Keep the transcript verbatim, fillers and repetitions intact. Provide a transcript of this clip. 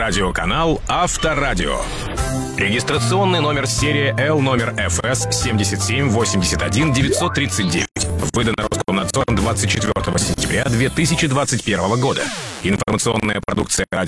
Радиоканал Авторадио. Регистрационный номер серии Л номер эф эс семь семь восемь один девять три девять. Выдан Роскомнадзором двадцать четвёртого сентября две тысячи двадцать первого года. Информационная продукция радио